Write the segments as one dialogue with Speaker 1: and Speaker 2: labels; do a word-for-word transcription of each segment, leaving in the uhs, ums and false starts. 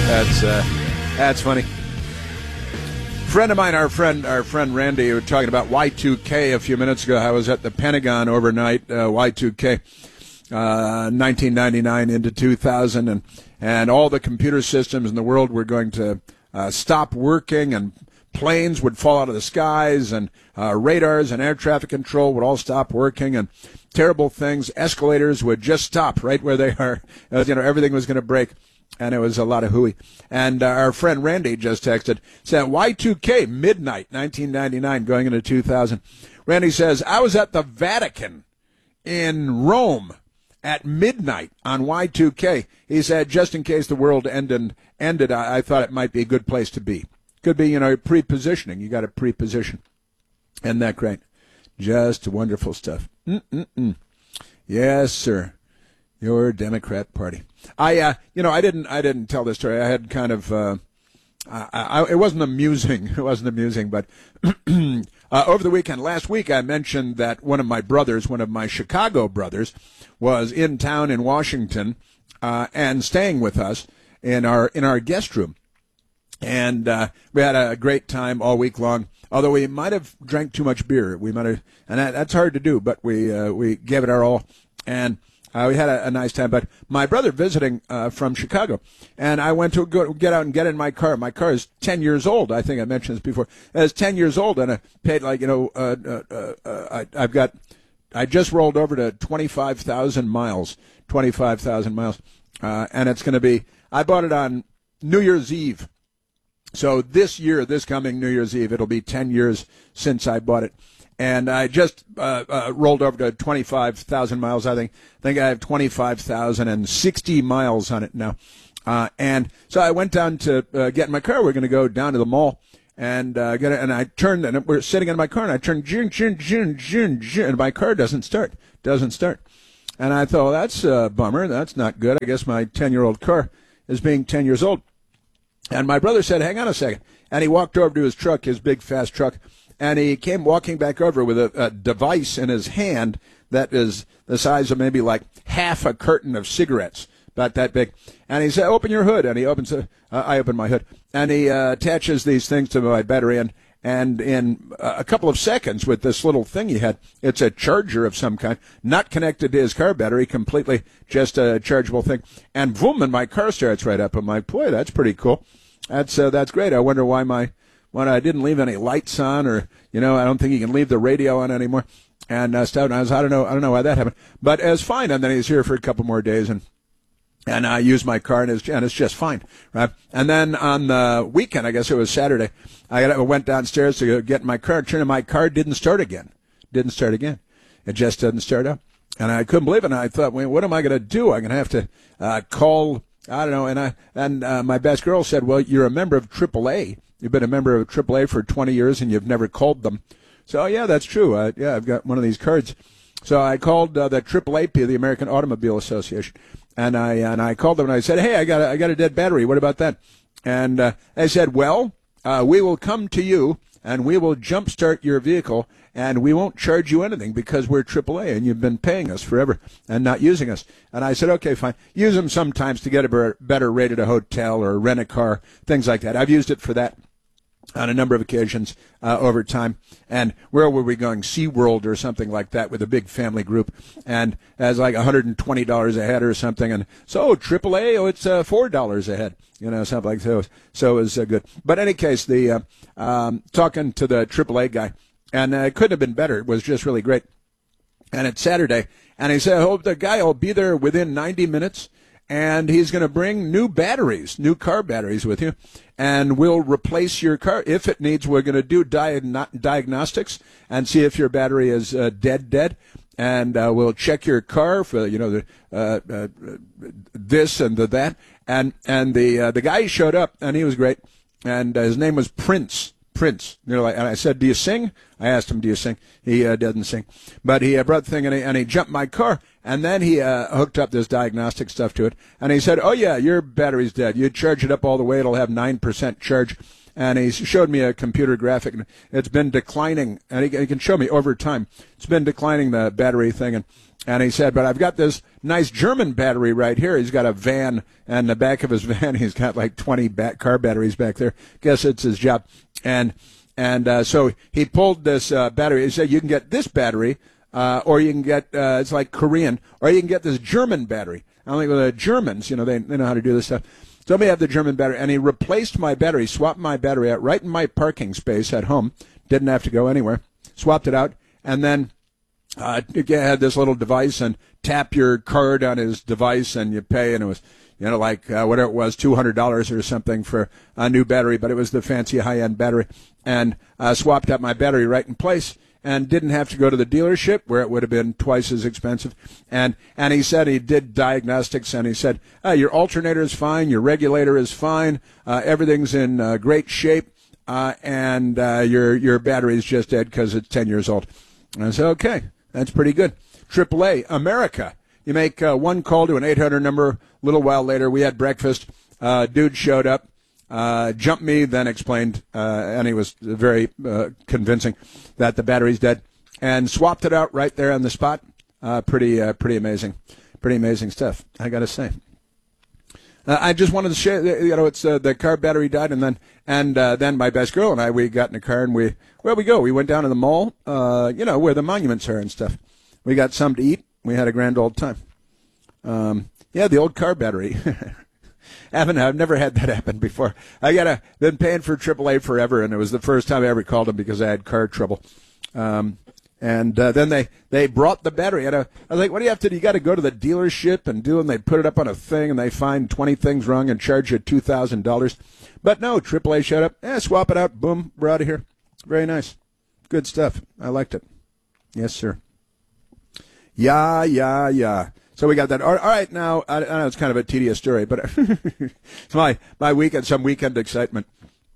Speaker 1: That's uh, that's funny. Friend of mine, our friend, our friend Randy, we were talking about Y two K a few minutes ago. I was at the Pentagon overnight, uh, Y two K, uh, nineteen ninety-nine into two thousand, and and all the computer systems in the world were going to uh, stop working, and planes would fall out of the skies, and uh, radars and air traffic control would all stop working, and terrible things. Escalators would just stop right where they are. Uh, you know, everything was going to break. And it was a lot of hooey. And uh, our friend Randy just texted, said Y two K, midnight, nineteen ninety-nine, going into two thousand. Randy says, I was at the Vatican in Rome at midnight on Y two K. He said, just in case the world ended, ended I, I thought it might be a good place to be. Could be, you know, pre-positioning. You got to pre-position. Isn't that great? Just wonderful stuff. Mm-mm-mm. Yes, sir. Your Democrat Party. I, uh, you know, I didn't, I didn't tell this story. I had kind of, uh, I, I, it wasn't amusing. It wasn't amusing, but uh, over the weekend, last week, I mentioned that one of my brothers, one of my Chicago brothers, was in town in Washington uh, and staying with us in our in our guest room, and uh, we had a great time all week long. Although we might have drank too much beer, we might have, and that, that's hard to do, but we uh, we gave it our all, and. Uh, we had a, a nice time, but my brother visiting uh, from Chicago, and I went to go get out and get in my car. My car is ten years old. I think I mentioned this before. It's ten years old, and I paid like, you know, uh, uh, uh, I, I've got, I just rolled over to twenty-five thousand miles, twenty-five thousand miles, uh, and it's going to be, I bought it on New Year's Eve. So this year, this coming New Year's Eve, it'll be ten years since I bought it. And I just uh, uh, rolled over to twenty-five thousand miles. I think I think I have twenty-five thousand sixty miles on it now. Uh, and so I went down to uh, get in my car. We're going to go down to the mall and uh, get it. And I turned, and we're sitting in my car, and I turned, jin, jin, jin, jin, jin, and my car doesn't start. Doesn't start. And I thought, well, that's a bummer. That's not good. I guess my ten-year-old car is being ten years old. And my brother said, hang on a second. And he walked over to his truck, his big, fast truck. And he came walking back over with a, a device in his hand that is the size of maybe like half a carton of cigarettes, about that big. And he said, open your hood. And he opens it. Uh, I open my hood. And he uh, attaches these things to my battery. And, and in a couple of seconds with this little thing he had, it's a charger of some kind, not connected to his car battery, completely just a chargeable thing. And boom, and my car starts right up. I'm like, boy, that's pretty cool. That's uh, that's great. I wonder why my... When I didn't leave any lights on, or, you know, I don't think you can leave the radio on anymore, and uh, stuff. And I was, I don't know, I don't know why that happened, but it was fine. And then he was here for a couple more days, and and I used my car, and it's and it's just fine, right? And then on the weekend, I guess it was Saturday, I got, I went downstairs to get in my car, turned in my car, didn't start again, didn't start again. It just doesn't start up, and I couldn't believe it. And I thought, well, what am I going to do? I'm going to have to uh, call. I don't know. And I and uh, my best girl said, well, you're a member of triple A. You've been a member of triple A for twenty years, and you've never called them. So, yeah, that's true. Uh, yeah, I've got one of these cards. So I called uh, the triple A P, the American Automobile Association, and I and I called them, and I said, hey, I got a, I got a dead battery. What about that? And uh, they said, well, uh, we will come to you, and we will jumpstart your vehicle, and we won't charge you anything because we're triple A, and you've been paying us forever and not using us. And I said, okay, fine. Use them sometimes to get a better rate at a hotel or rent a car, things like that. I've used it for that on a number of occasions uh, over time. And where were we going? SeaWorld or something like that with a big family group. And it was like one hundred twenty dollars a head or something. And so triple A, oh, it's uh, four dollars a head. You know, something like that. So it was uh, good. But in any case, the uh, um, talking to the triple A guy, and uh, it couldn't have been better. It was just really great. And it's Saturday. And he said, I hope the guy will be there within ninety minutes. And he's going to bring new batteries, new car batteries with you, and we'll replace your car. If it needs, we're going to do diagno- diagnostics and see if your battery is uh, dead, dead. And uh, we'll check your car for, you know, the, uh, uh, this and the that. And and the uh, the guy showed up, and he was great. And uh, his name was Prince. Prince. You know, like, and I said, do you sing? I asked him, do you sing? He uh, doesn't sing. But he uh, brought the thing, and he, and he jumped my car. And then he uh, hooked up this diagnostic stuff to it. And he said, oh, yeah, your battery's dead. You charge it up all the way, it'll have nine percent charge. and he showed me a computer graphic, and it's been declining, and he, he can show me over time. It's been declining, the battery thing, and And he said, but I've got this nice German battery right here. He's got a van, and the back of his van, he's got like twenty bat- car batteries back there. Guess it's his job. And and uh, so he pulled this uh, battery. He said, you can get this battery, uh, or you can get, uh, it's like Korean, or you can get this German battery. I'm like, well, the Germans, you know, they, they know how to do this stuff. So let me have the German battery. And he replaced my battery, swapped my battery out right in my parking space at home. Didn't have to go anywhere. Swapped it out, and then Uh, you had this little device and tap your card on his device and you pay, and it was, you know, like uh, whatever it was, two hundred dollars or something for a new battery, but it was the fancy high-end battery, and uh, swapped out my battery right in place and didn't have to go to the dealership where it would have been twice as expensive. And and he said he did diagnostics, and he said, oh, your alternator is fine, your regulator is fine, uh, everything's in uh, great shape, uh, and uh, your, your battery is just dead because it's ten years old. And I said, okay. That's pretty good. triple A, America. You make uh, one call to an eight hundred number. A little while later, we had breakfast. Uh, dude showed up, uh, jumped me, then explained, uh, and he was very uh, convincing that the battery's dead, and swapped it out right there on the spot. Uh, pretty, uh, pretty amazing. Pretty amazing stuff, I got to say. Uh, I just wanted to share, you know, it's uh, the car battery died, and then and uh, then my best girl and I, we got in a car, and we, where we go? We went down to the mall, uh, you know, where the monuments are and stuff. We got some to eat. We had a grand old time. Um, yeah, the old car battery. haven't, I've never had that happen before. I got a, been paying for triple A forever, and it was the first time I ever called them because I had car trouble. Um, And uh, then they, they brought the battery. And I, I was like, what do you have to do? You got to go to the dealership and do it. And they put it up on a thing, and they find twenty things wrong and charge you two thousand dollars. But no, triple A showed up. Eh, swap it out. Boom, we're out of here. Very nice. Good stuff. I liked it. Yes, sir. Yeah, yeah, yeah. So we got that. All right, now, I, I know it's kind of a tedious story, but it's my, my weekend, some weekend excitement.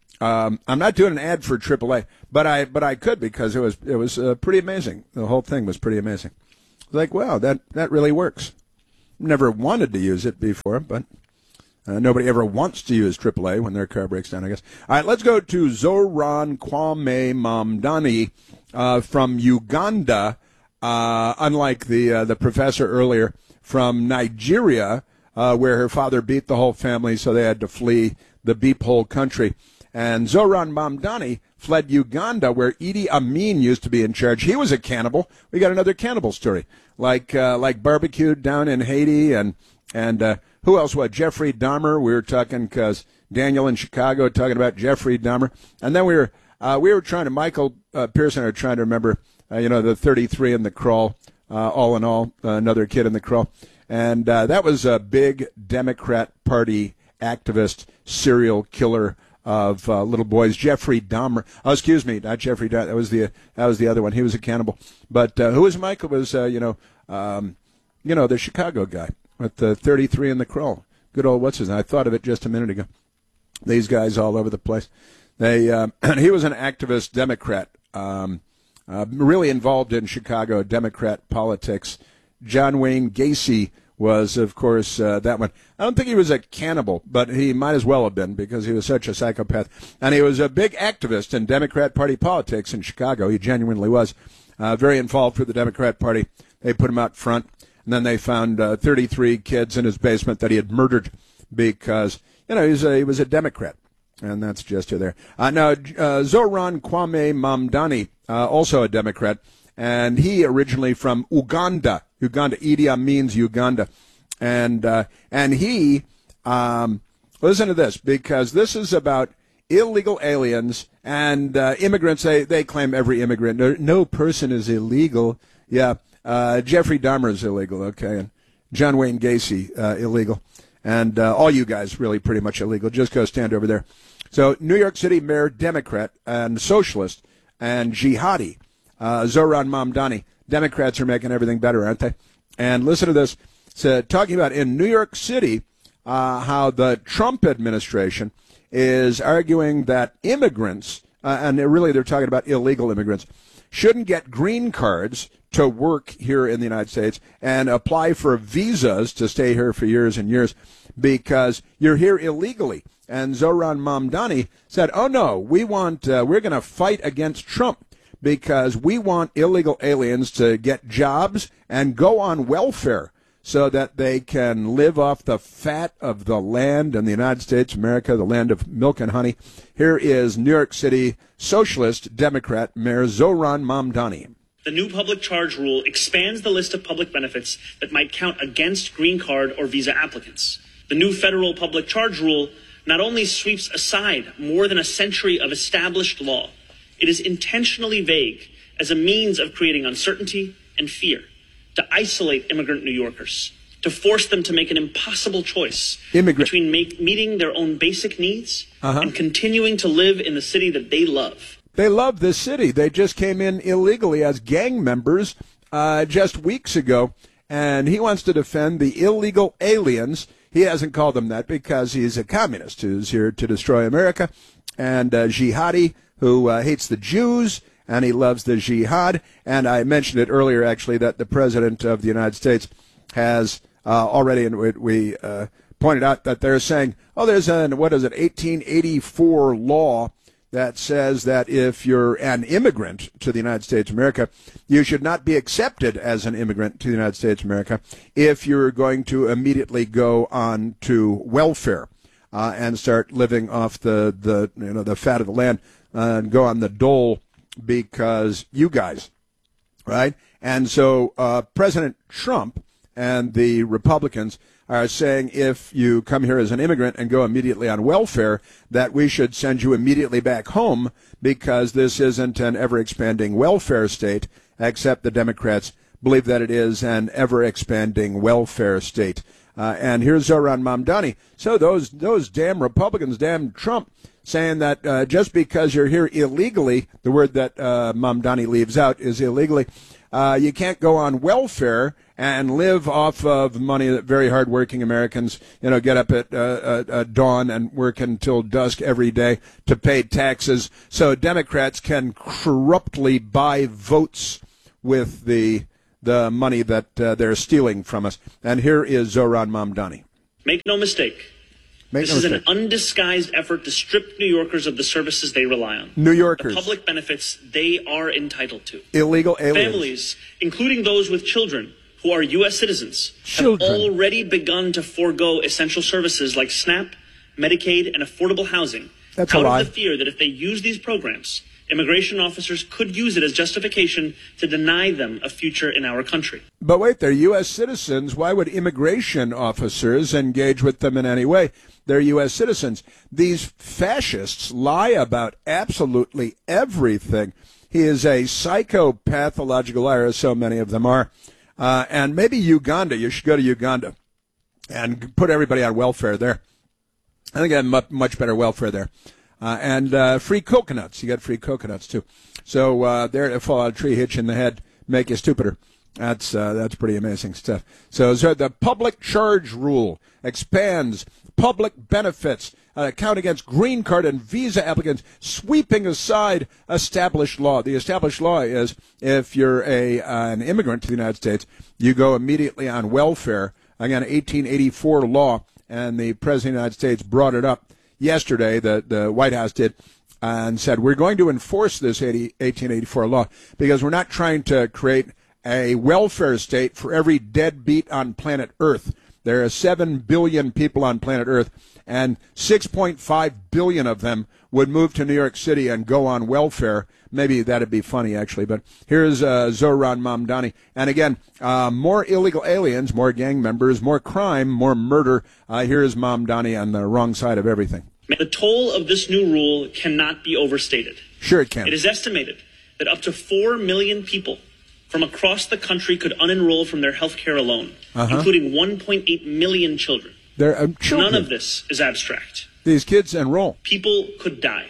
Speaker 1: Um, I'm not doing an ad for triple A, but I but I could because it was it was uh, pretty amazing. The whole thing was pretty amazing. Like, wow, that, that really works. Never wanted to use it before, but uh, nobody ever wants to use triple A when their car breaks down, I guess. All right, let's go to Zoran Kwame Mamdani uh, from Uganda. Uh, unlike the uh, the professor earlier from Nigeria, uh, where her father beat the whole family, so they had to flee the beep hole country. And Zoran Mamdani fled Uganda, where Idi Amin used to be in charge. He was a cannibal. We got another cannibal story, like uh, like barbecued down in Haiti, and and uh, who else? What? Jeffrey Dahmer. We were talking because Daniel in Chicago talking about Jeffrey Dahmer, and then we were uh, we were trying to Michael uh, Pearson are trying to remember, uh, you know, the thirty-three in the crawl. Uh, all in all, uh, another kid in the crawl, and uh, that was a big Democrat Party activist, serial killer of uh, little boys, Jeffrey Dahmer. Oh, excuse me, not Jeffrey Dahmer. That was the that was the other one. He was a cannibal. But uh, who was Michael? Was uh, you know, um, you know, the Chicago guy with the thirty-three in the crawl. Good old what's his name? I thought of it just a minute ago. These guys all over the place. They uh, he was an activist Democrat, um, uh, really involved in Chicago Democrat politics. John Wayne Gacy was, of course, uh, that one. I don't think he was a cannibal, but he might as well have been because he was such a psychopath. And he was a big activist in Democrat Party politics in Chicago. He genuinely was uh, very involved with the Democrat Party. They put him out front, and then they found uh, thirty-three kids in his basement that he had murdered because, you know, he was a, he was a Democrat. And that's just you there. Uh, now, uh, Zoran Kwame Mamdani, uh, also a Democrat, and he originally from Uganda. Uganda, Idi Amin's Uganda. And uh, and he, um, listen to this, because this is about illegal aliens and uh, immigrants. They, they claim every immigrant, no, no person is illegal. Yeah, uh, Jeffrey Dahmer is illegal, okay, and John Wayne Gacy, uh, illegal. And uh, all you guys really pretty much illegal. Just go stand over there. So New York City Mayor, Democrat, and socialist, and jihadi, uh, Zoran Mamdani. Democrats are making everything better, aren't they? And listen to this. So, talking about in New York City, uh, how the Trump administration is arguing that immigrants, uh, and really they're talking about illegal immigrants, shouldn't get green cards to work here in the United States and apply for visas to stay here for years and years because you're here illegally. And Zohran Mamdani said, oh, no, we want, uh, we're going to fight against Trump because we want illegal aliens to get jobs and go on welfare so that they can live off the fat of the land in the United States of America, the land of milk and honey. Here is New York City Socialist Democrat Mayor Zohran Mamdani.
Speaker 2: The new public charge rule expands the list of public benefits that might count against green card or visa applicants. The new federal public charge rule not only sweeps aside more than a century of established law, it is intentionally vague as a means of creating uncertainty and fear, to isolate immigrant New Yorkers, to force them to make an impossible choice Immigrant. between make, meeting their own basic needs uh-huh. and continuing to live in the city that they love.
Speaker 1: They love this city. They just came in illegally as gang members uh, just weeks ago, and he wants to defend the illegal aliens. He hasn't called them that because he's a communist who's here to destroy America, and a jihadi who uh, hates the Jews, and he loves the jihad. And I mentioned it earlier, actually, that the President of the United States has uh, already, and we, we uh, pointed out that they're saying, oh, there's an, what is it, eighteen eighty-four law that says that if you're an immigrant to the United States of America, you should not be accepted as an immigrant to the United States of America if you're going to immediately go on to welfare uh, and start living off the, the, you know, the fat of the land uh, and go on the dole because you guys, right? And so uh, President Trump and the Republicans are saying if you come here as an immigrant and go immediately on welfare, that we should send you immediately back home because this isn't an ever-expanding welfare state, except the Democrats believe that it is an ever-expanding welfare state. Uh, and here's Zohran Mamdani. So those those damn Republicans, damn Trump, saying that uh, just because you're here illegally, the word that uh, Mamdani leaves out is illegally, uh, you can't go on welfare and live off of money that very hardworking Americans, you know, get up at uh, uh, uh, dawn and work until dusk every day to pay taxes so Democrats can corruptly buy votes with the the money that uh, they're stealing from us. And here is Zohran Mamdani.
Speaker 2: Make no mistake.
Speaker 1: Make
Speaker 2: this
Speaker 1: no
Speaker 2: is
Speaker 1: mistake.
Speaker 2: an undisguised effort to strip New Yorkers of the services they rely on.
Speaker 1: New Yorkers.
Speaker 2: The public benefits they are entitled to.
Speaker 1: Illegal aliens.
Speaker 2: Families, including those with children who are U S citizens,
Speaker 1: children.
Speaker 2: have already begun to forego essential services like SNAP, Medicaid, and affordable housing.
Speaker 1: That's
Speaker 2: out
Speaker 1: a lie.
Speaker 2: of the fear that if they use these programs, immigration officers could use it as justification to deny them a future in our country.
Speaker 1: But wait, they're U S citizens. Why would immigration officers engage with them in any way? They're U S citizens. These fascists lie about absolutely everything. He is a psychopathological liar, as so many of them are. Uh, and maybe Uganda. You should go to Uganda and put everybody on welfare there. I think they have much, much better welfare there. Uh, and uh, free coconuts. You get free coconuts, too. So uh, there to fall out of a tree, hit you in the head, make you stupider. That's uh, that's pretty amazing stuff. So, so the public charge rule expands public benefits, uh, count against green card and visa applicants, sweeping aside established law. The established law is if you're a uh, an immigrant to the United States, you go immediately on welfare. Again, eighteen eighty-four law, and the President of the United States brought it up yesterday, the, the White House did, and said, we're going to enforce this eighteen eighty-four law because we're not trying to create a welfare state for every deadbeat on planet Earth. There are seven billion people on planet Earth, and six point five billion of them would move to New York City and go on welfare. Maybe that'd be funny, actually. But here's uh, Zohran Mamdani. And again, uh, more illegal aliens, more gang members, more crime, more murder. Uh, here's Mamdani on the wrong side of everything.
Speaker 2: The toll of this new rule cannot be overstated.
Speaker 1: Sure it can.
Speaker 2: It is estimated that up to four million people from across the country could unenroll from their health care alone, uh-huh. including one point eight million children.
Speaker 1: There are children.
Speaker 2: None of this is abstract.
Speaker 1: These kids enroll.
Speaker 2: People could die.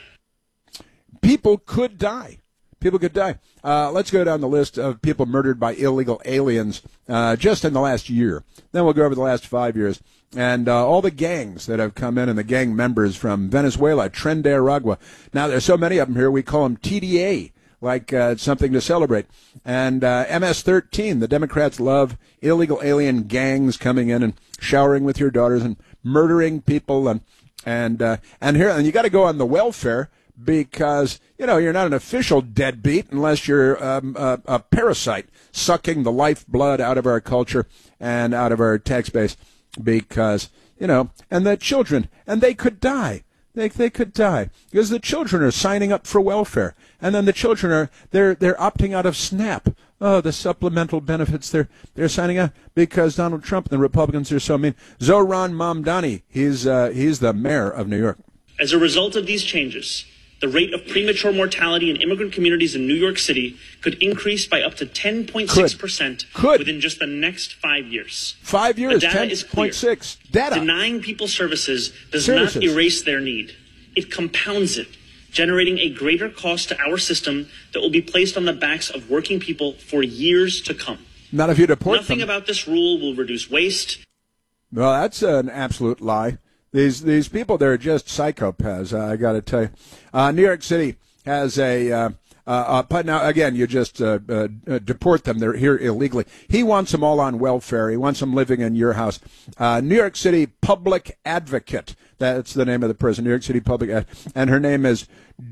Speaker 1: People could die. People could die. Uh, let's go down the list of people murdered by illegal aliens uh, just in the last year. Then we'll go over the last five years. And uh, all the gangs that have come in and the gang members from Venezuela, Tren de Aragua. Now, there's so many of them here, we call them T D A, like uh, it's something to celebrate. And uh, M S thirteen, the Democrats love illegal alien gangs coming in and showering with your daughters and murdering people, and and uh, and here and you got to go on the welfare because you know you're not an official deadbeat unless you're um, a, a parasite sucking the lifeblood out of our culture and out of our tax base. Because you know, and the children, and they could die. They they could die because the children are signing up for welfare, and then the children are they're they're opting out of SNAP. Oh, the supplemental benefits they're they're signing up because Donald Trump and the Republicans are so mean. Zohran Mamdani, he's uh, he's the mayor of New York.
Speaker 2: As a result of these changes, the rate of premature mortality in immigrant communities in New York City could increase by up to ten point six percent within just the next five years.
Speaker 1: Five years,
Speaker 2: ten point
Speaker 1: six. Data.
Speaker 2: Denying people services does
Speaker 1: services.
Speaker 2: not erase their need. It compounds it, generating a greater cost to our system that will be placed on the backs of working people for years to come.
Speaker 1: Not if you deport
Speaker 2: Nothing
Speaker 1: them.
Speaker 2: about this rule will reduce waste.
Speaker 1: Well, that's an absolute lie. These these people, they're just psychopaths, uh, I got to tell you. Uh, New York City has a, uh, uh, uh, now, again, you just uh, uh, deport them. They're here illegally. He wants them all on welfare. He wants them living in your house. Uh, New York City Public Advocate, that's the name of the person, New York City Public Advocate, and her name is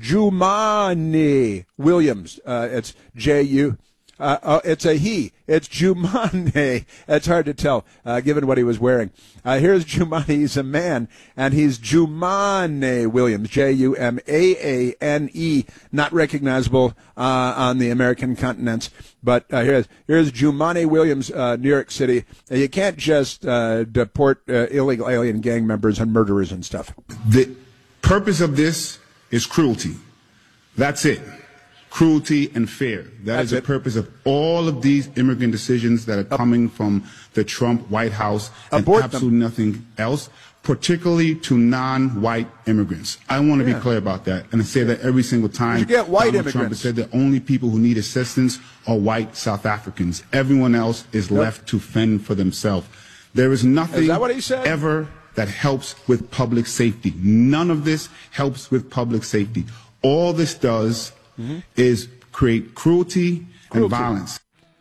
Speaker 1: Jumaane Williams. Uh, it's J U Uh, uh, it's a he. It's Jumaane. It's hard to tell, uh, given what he was wearing. Uh, here's Jumaane. He's a man, and he's Jumaane Williams, J U M A A N E, not recognizable uh, on the American continents. But uh, here's here's Jumaane Williams, uh, New York City. You can't just uh, deport uh, illegal alien gang members and murderers and stuff.
Speaker 3: The purpose of this is cruelty. That's it. Cruelty and fear. That
Speaker 1: That's
Speaker 3: is the
Speaker 1: it.
Speaker 3: purpose of all of these immigrant decisions that are coming from the Trump White House and
Speaker 1: Abort
Speaker 3: absolutely
Speaker 1: them.
Speaker 3: nothing else, particularly to non-white immigrants. I want to
Speaker 1: Yeah.
Speaker 3: be clear about that, and I say that every single time.
Speaker 1: You get white
Speaker 3: Donald Trump
Speaker 1: immigrants.
Speaker 3: has said the only people who need assistance are white South Africans. Everyone else is
Speaker 1: Yep.
Speaker 3: left to fend for themselves. There is nothing
Speaker 1: Is that what he said?
Speaker 3: ever that helps with public safety. None of this helps with public safety. All this does mm-hmm. is create cruelty, cruelty. and violence.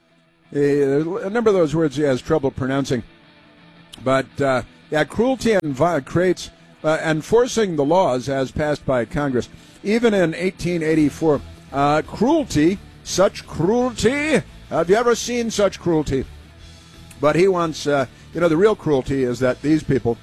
Speaker 1: Uh, a number of those words he has trouble pronouncing. But, uh, yeah, cruelty and violence creates, uh, enforcing the laws as passed by Congress. Even in eighteen eighty-four, uh, cruelty, such cruelty, have you ever seen such cruelty? But he wants, uh, you know, the real cruelty is that these people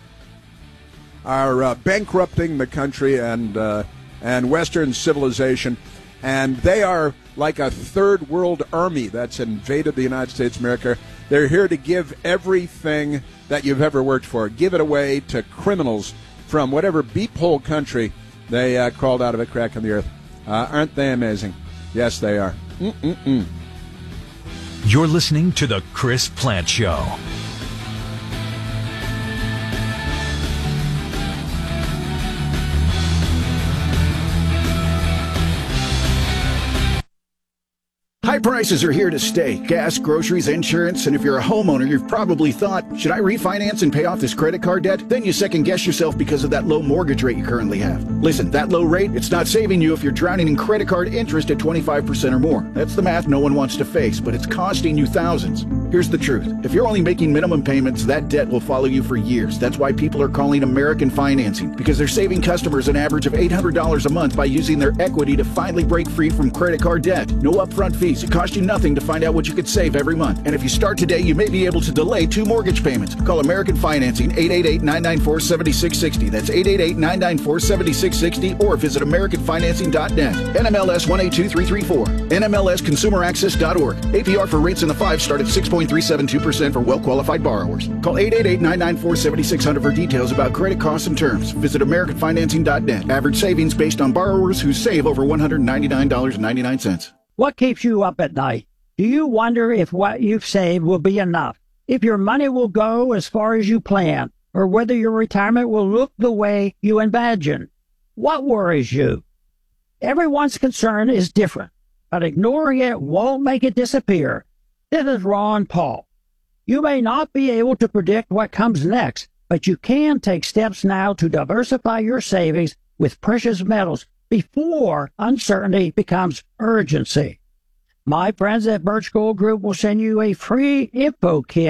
Speaker 1: are uh, bankrupting the country and uh, and Western civilization, and they are like a third world army that's invaded the United States of America. They're here to give everything that you've ever worked for, give it away to criminals from whatever beep-hole country they uh, crawled out of a crack in the earth. Uh, aren't they amazing? Yes, they are. Mm-mm-mm.
Speaker 4: You're listening to The Chris Plante Show.
Speaker 5: High prices are here to stay. Gas, groceries, insurance, and if you're a homeowner, you've probably thought, should I refinance and pay off this credit card debt? Then you second guess yourself because of that low mortgage rate you currently have. Listen, that low rate, it's not saving you if you're drowning in credit card interest at twenty-five percent or more. That's the math no one wants to face, but it's costing you thousands. Here's the truth. If you're only making minimum payments, that debt will follow you for years. That's why people are calling American Financing, because they're saving customers an average of eight hundred dollars a month by using their equity to finally break free from credit card debt. No upfront fees. It costs you nothing to find out what you could save every month. And if you start today, you may be able to delay two mortgage payments. Call American Financing, eight eight eight, nine nine four, seven six six zero. That's eight eight eight, nine nine four, seven six six zero, or visit American Financing dot net. N M L S one eight two three three four. N M L S consumer access dot org. A P R for rates in the five start at six point three seven two percent for well-qualified borrowers. Call eight eight eight, nine nine four, seven six zero zero for details about credit costs and terms. Visit American Financing dot net. Average savings based on borrowers who save over one hundred ninety-nine dollars and ninety-nine cents.
Speaker 6: What keeps you up at night? Do you wonder if what you've saved will be enough? If your money will go as far as you plan? Or whether your retirement will look the way you imagine? What worries you? Everyone's concern is different, but ignoring it won't make it disappear. This is Ron Paul. You may not be able to predict what comes next, but you can take steps now to diversify your savings with precious metals before uncertainty becomes urgency. My friends at Birch Gold Group will send you a free info kit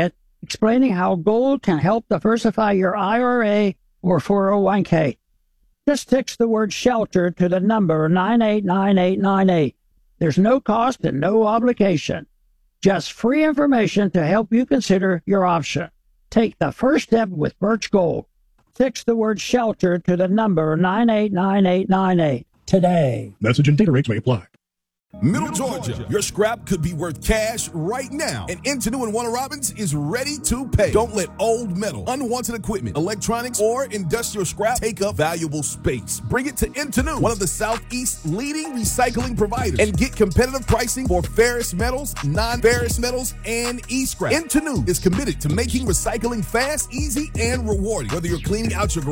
Speaker 6: explaining how gold can help diversify your I R A or four oh one k. Just text the word SHELTER to the number nine eight nine eight nine eight. There's no cost and no obligation. Just free information to help you consider your option. Take the first step with Birch Gold. Text the word SHELTER to the number nine eight nine eight nine eight today.
Speaker 7: Message and data rates may apply.
Speaker 8: Middle Georgia, your scrap could be worth cash right now, and Intenu and Warner Robins is ready to pay. Don't let old metal, unwanted equipment, electronics, or industrial scrap take up valuable space. Bring it to Intenu, one of the Southeast's leading recycling providers, and get competitive pricing for ferrous metals, non-ferrous metals, and e-scrap. Intenu is committed to making recycling fast, easy, and rewarding. Whether you're cleaning out your garage